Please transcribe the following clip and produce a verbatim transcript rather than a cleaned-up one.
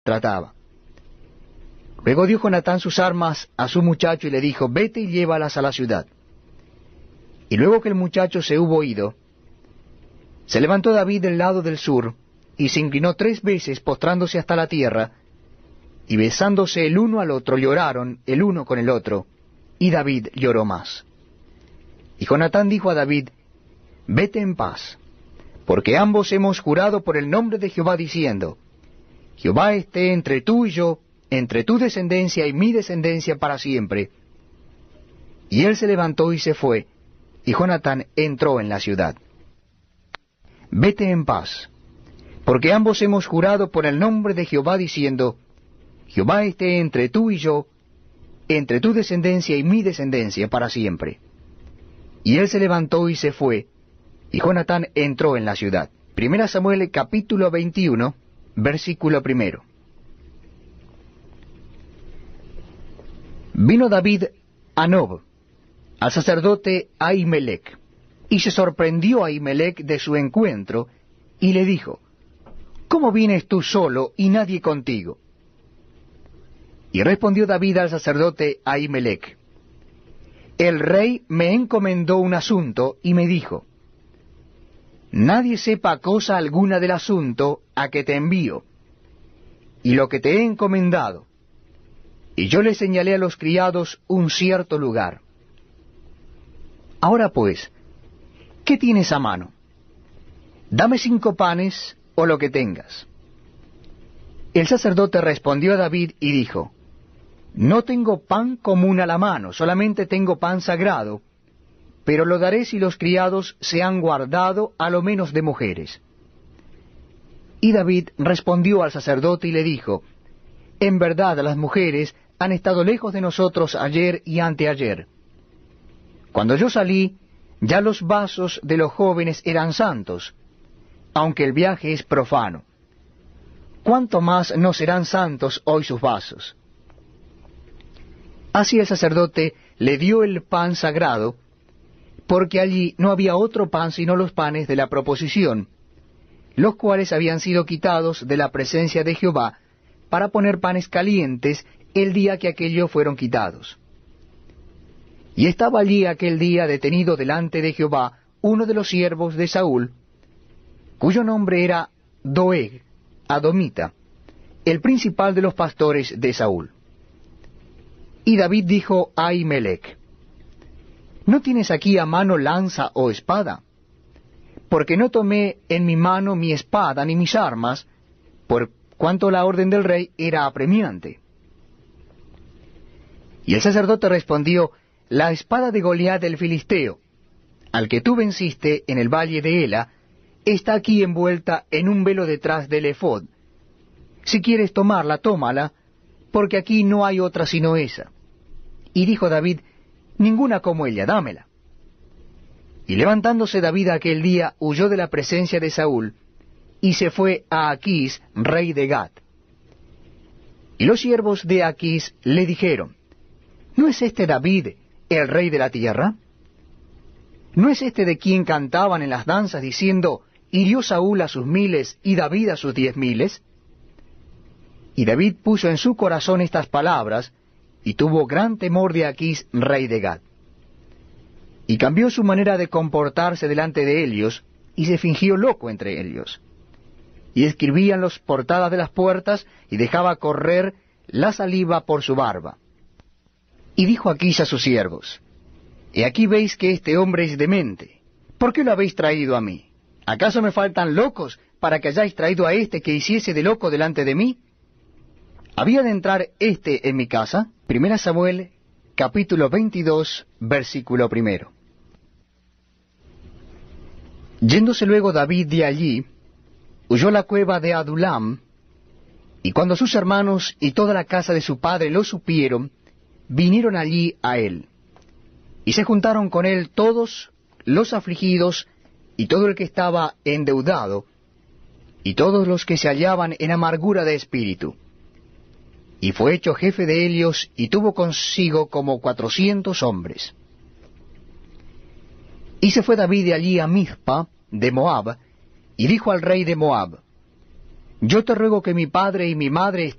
trataba. Luego dio Jonatán sus armas a su muchacho y le dijo, vete y llévalas a la ciudad. Y luego que el muchacho se hubo ido, se levantó David del lado del sur, y se inclinó tres veces postrándose hasta la tierra, y besándose el uno al otro lloraron el uno con el otro, y David lloró más. Y Jonatán dijo a David, vete en paz, porque ambos hemos jurado por el nombre de Jehová diciendo, Jehová esté entre tú y yo, entre tu descendencia y mi descendencia para siempre. Y él se levantó y se fue, y Jonatán entró en la ciudad. Vete en paz, porque ambos hemos jurado por el nombre de Jehová diciendo, Jehová esté entre tú y yo, entre tu descendencia y mi descendencia para siempre. Y él se levantó y se fue, y Jonatán entró en la ciudad. Primera Samuel capítulo veintiuno, versículo primero. Vino David a Nob, al sacerdote Ahimelech, y se sorprendió Ahimelech de su encuentro, y le dijo, ¿cómo vienes tú solo y nadie contigo? Y respondió David al sacerdote Ahimelech, el rey me encomendó un asunto y me dijo, nadie sepa cosa alguna del asunto a que te envío, y lo que te he encomendado. Y yo le señalé a los criados un cierto lugar. Ahora pues, ¿qué tienes a mano? Dame cinco panes o lo que tengas. El sacerdote respondió a David y dijo, no tengo pan común a la mano, solamente tengo pan sagrado, pero lo daré si los criados se han guardado a lo menos de mujeres. Y David respondió al sacerdote y le dijo, en verdad las mujeres han estado lejos de nosotros ayer y anteayer. Cuando yo salí, ya los vasos de los jóvenes eran santos, aunque el viaje es profano. ¿Cuánto más no serán santos hoy sus vasos? Así el sacerdote le dio el pan sagrado, porque allí no había otro pan sino los panes de la proposición, los cuales habían sido quitados de la presencia de Jehová, para poner panes calientes el día que aquellos fueron quitados. Y estaba allí aquel día detenido delante de Jehová uno de los siervos de Saúl, cuyo nombre era Doeg, Adomita, el principal de los pastores de Saúl. Y David dijo a Ahimelech, ¿no tienes aquí a mano lanza o espada? Porque no tomé en mi mano mi espada ni mis armas, por cuanto la orden del rey era apremiante. Y el sacerdote respondió, la espada de Goliat el filisteo, al que tú venciste en el valle de Ela, está aquí envuelta en un velo detrás del ephod. Si quieres tomarla, tómala, porque aquí no hay otra sino esa. Y dijo David, ninguna como ella, dámela. Y levantándose David aquel día, huyó de la presencia de Saúl, y se fue a Aquís, rey de Gat. Y los siervos de Aquís le dijeron, ¿no es este David el rey de la tierra? ¿No es este de quien cantaban en las danzas diciendo, hirió Saúl a sus miles y David a sus diez miles? Y David puso en su corazón estas palabras, y tuvo gran temor de Aquís, rey de Gat. Y cambió su manera de comportarse delante de ellos, y se fingió loco entre ellos. Y escribía en las portadas de las puertas, y dejaba correr la saliva por su barba. Y dijo Aquís a sus siervos, he aquí veis que este hombre es demente. ¿Por qué lo habéis traído a mí? ¿Acaso me faltan locos para que hayáis traído a este que hiciese de loco delante de mí? ¿Había de entrar éste en mi casa? Primera Samuel, capítulo veintidós, versículo primero. Yéndose luego David de allí, huyó a la cueva de Adulam, y cuando sus hermanos y toda la casa de su padre lo supieron, vinieron allí a él. Y se juntaron con él todos los afligidos, y todo el que estaba endeudado, y todos los que se hallaban en amargura de espíritu. Y fue hecho jefe de ellos, y tuvo consigo como cuatrocientos hombres. Y se fue David de allí a Mizpa, de Moab, y dijo al rey de Moab, Yo te ruego que mi padre y mi madre